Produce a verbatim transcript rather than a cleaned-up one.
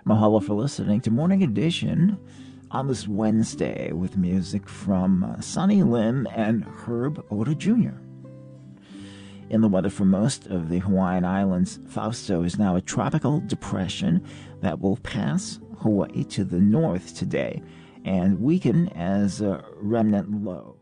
Mahalo for listening to Morning Edition on this Wednesday with music from uh, Sonny Lim and Herb Oda Junior In the weather for most of the Hawaiian Islands, Fausto is now a tropical depression that will pass Hawaii to the north today and weaken as a remnant low.